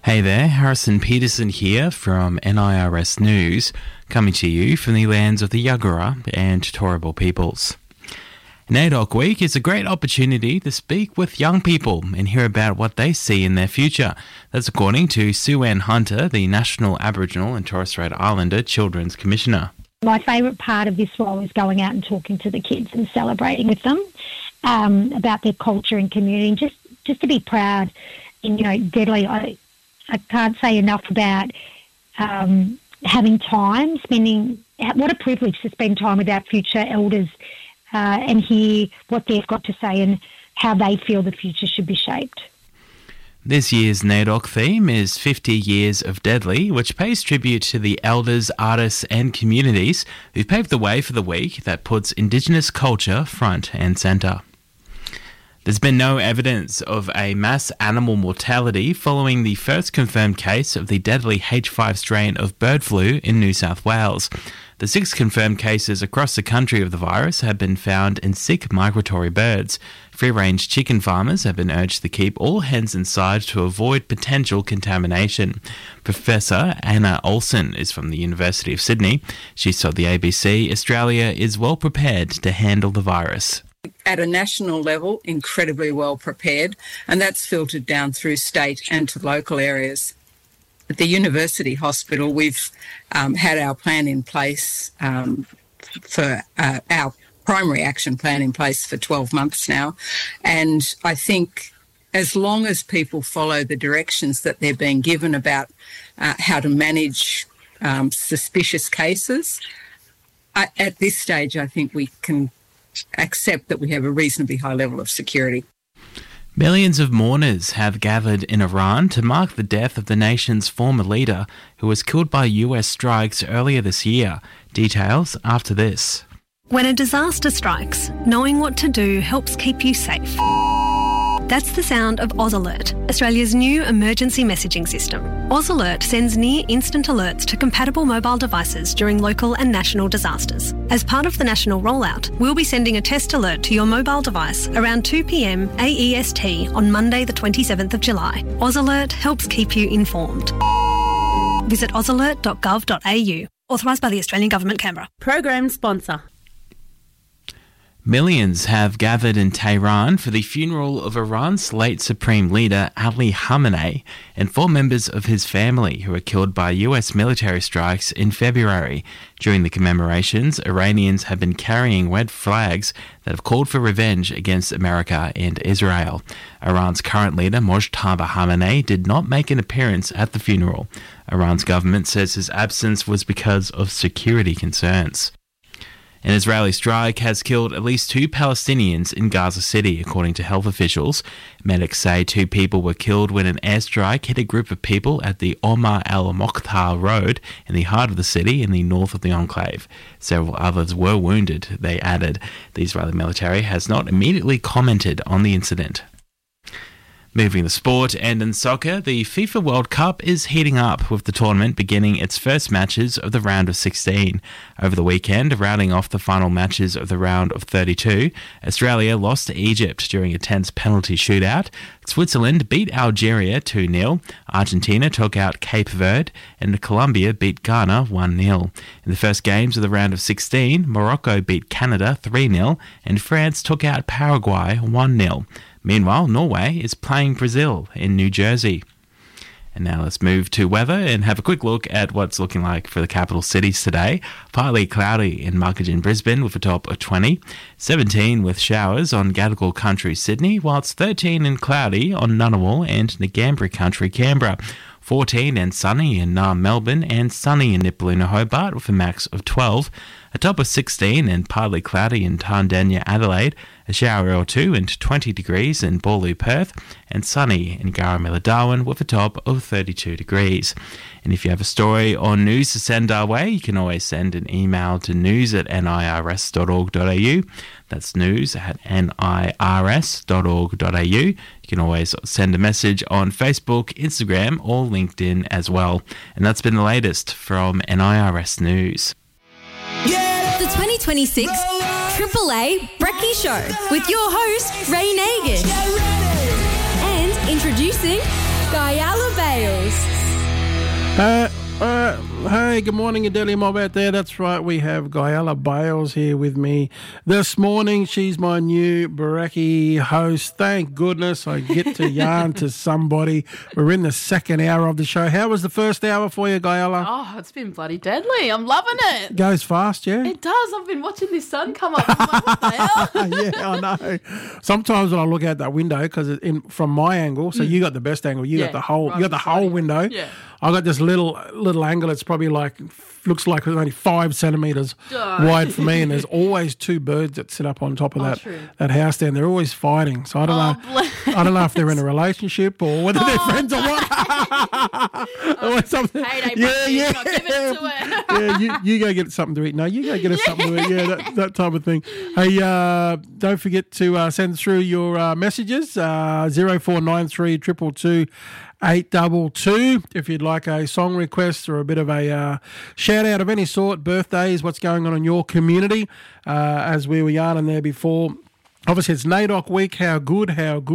Hey there, Harrison Peterson here from NIRS News, coming to you from the lands of the Yagara and Turrbal peoples. NAIDOC Week is a great opportunity to speak with young people and hear about what they see in their future. That's according to Sue Ann Hunter, the National Aboriginal and Torres Strait Islander Children's Commissioner. My favourite part of this role is going out and talking to the kids and celebrating with them about their culture and community, and just to be proud. And, Deadly, I can't say enough about having time, what a privilege to spend time with our future elders and hear what they've got to say and how they feel the future should be shaped. This year's NAIDOC theme is 50 Years of Deadly, which pays tribute to the elders, artists and communities who've paved the way for the week that puts Indigenous culture front and centre. There's been no evidence of a mass animal mortality following the first confirmed case of the deadly H5 strain of bird flu in New South Wales. The 6 confirmed cases across the country of the virus have been found in sick migratory birds. Free-range chicken farmers have been urged to keep all hens inside to avoid potential contamination. Professor Anna Olsen is from the University of Sydney. She told the ABC Australia is well prepared to handle the virus. At a national level, incredibly well prepared, and that's filtered down through state and to local areas. At the University Hospital, we've had our plan in place for our primary action plan in place for 12 months now, and I think as long as people follow the directions that they're being given about how to manage suspicious cases, at this stage I think we can accept that we have a reasonably high level of security. Millions of mourners have gathered in Iran to mark the death of the nation's former leader, who was killed by US strikes earlier this year. Details after this. When a disaster strikes, knowing what to do helps keep you safe. That's the sound of AusAlert, Australia's new emergency messaging system. AusAlert sends near-instant alerts to compatible mobile devices during local and national disasters. As part of the national rollout, we'll be sending a test alert to your mobile device around 2 p.m. AEST on Monday the 27th of July. AusAlert helps keep you informed. Visit ausalert.gov.au. Authorised by the Australian Government, Canberra. Program sponsor. Millions have gathered in Tehran for the funeral of Iran's late Supreme Leader Ali Khamenei and 4 members of his family who were killed by US military strikes in February. During the commemorations, Iranians have been carrying red flags that have called for revenge against America and Israel. Iran's current leader, Mojtaba Khamenei, did not make an appearance at the funeral. Iran's government says his absence was because of security concerns. An Israeli strike has killed at least 2 Palestinians in Gaza City, according to health officials. Medics say 2 people were killed when an airstrike hit a group of people at the Omar el-Mokhtar road in the heart of the city in the north of the enclave. Several others were wounded, they added. The Israeli military has not immediately commented on the incident. Moving to sport and in soccer, the FIFA World Cup is heating up with the tournament beginning its first matches of the round of 16. Over the weekend, rounding off the final matches of the round of 32, Australia lost to Egypt during a tense penalty shootout. Switzerland beat Algeria 2-0, Argentina took out Cape Verde, and Colombia beat Ghana 1-0. In the first games of the round of 16, Morocco beat Canada 3-0, and France took out Paraguay 1-0. Meanwhile, Norway is playing Brazil in New Jersey. And now let's move to weather and have a quick look at what's looking like for the capital cities today. Partly cloudy in Muggagin, Brisbane with a top of 20. 17 with showers on Gadigal Country, Sydney, whilst 13 and cloudy on Ngunnawal and Ngambri Country, Canberra. 14 and sunny in Naarm, Melbourne, and sunny in Nipaluna, Hobart with a max of 12. A top of 16 and partly cloudy in Tandanya, Adelaide, a shower or 2 and 20 degrees in Boorloo, Perth, and sunny in Garamilla, Darwin with a top of 32 degrees. And if you have a story or news to send our way, you can always send an email to news@nirs.org.au. That's news@nirs.org.au. You can always send a message on Facebook, Instagram, or LinkedIn as well. And that's been the latest from NIRS News. The 2026 AAA Brekkie Show with your host, Ray Nagish. And introducing Guyala Bales. Hey, good morning, Adelia Mob out there. That's right, we have Guyala Bales here with me this morning. She's my new Baraki host. Thank goodness I get to yarn to somebody. We're in the second hour of the show. How was the first hour for you, Guyala? Oh, it's been bloody deadly. I'm loving it. Goes fast, yeah? It does. I've been watching this sun come up. I'm like, what the hell? Yeah, I know. Sometimes when I look out that window, because from my angle, so you got the best angle. You got the whole window. Yeah. I got this little angle. It's probably looks like it's only 5 centimetres wide for me, and there's always 2 birds that sit up on top of that house there, and they're always fighting. So I don't know. I don't know if they're in a relationship or whether they're friends or what. Or something. Yeah. Not giving it to it. Yeah, you go get something to eat. No, you go get us something to eat. Yeah, that type of thing. Hey, don't forget to send through your messages. 0493 222 822 if you'd like a song request or a bit of a shout out of any sort, birthdays, what's going on in your community, as we were yarning there before. Obviously, it's NAIDOC week. How good.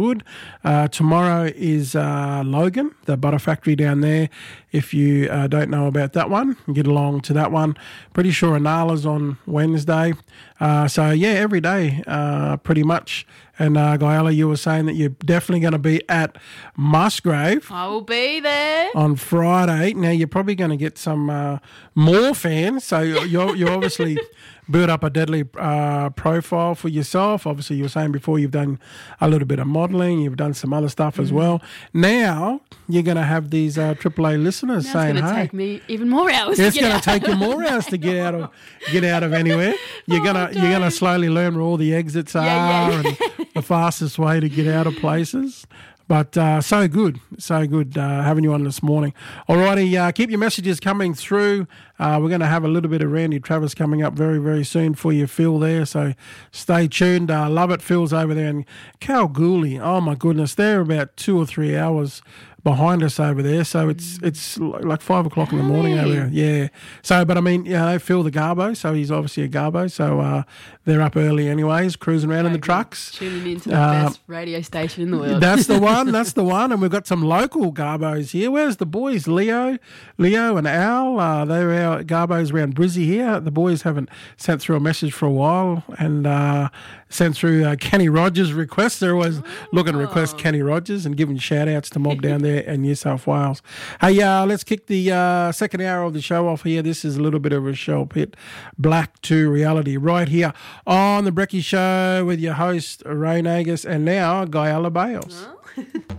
Tomorrow is Logan, the butter factory down there. If you don't know about that one, get along to that one. Pretty sure Anala's on Wednesday. So, yeah, every day pretty much. And Guyala, you were saying that you're definitely going to be at Musgrave. I will be there on Friday. Now, you're probably going to get some more fans. So you're obviously built up a deadly profile for yourself. Obviously, you were saying before you've done a little bit of modelling. You've done some other stuff as well. Now, you're going to have these AAA listeners saying, "Hey, it's going to take me even more hours. It's going to take you more hours to get out of anywhere. You're gonna slowly learn where all the exits are and the fastest way to get out of places." But so good having you on this morning. Alrighty, keep your messages coming through. We're going to have a little bit of Randy Travis coming up very, very soon for you, Phil, there. So stay tuned. Love it. Phil's over there. And Kalgoorlie, oh my goodness, they're about 2 or 3 hours behind us over there, so it's like 5 o'clock in the morning over there. Yeah. So, but I mean, Phil the Garbo, so he's obviously a Garbo, so they're up early anyways, cruising around in the trucks. Tuning into the best radio station in the world. That's the one, and we've got some local Garbos here. Where's the boys? Leo and Al, they're our Garbos around Brizzy here. The boys haven't sent through a message for a while, and sent through Kenny Rogers requests. They're always looking to request Kenny Rogers and giving shout-outs to Mob down there in New South Wales. Hey, let's kick the second hour of the show off here. This is a little bit of Rochelle Pitt, Black to Reality, right here on The Brekkie Show with your host, Ray Nagus, and now Guyala Bales.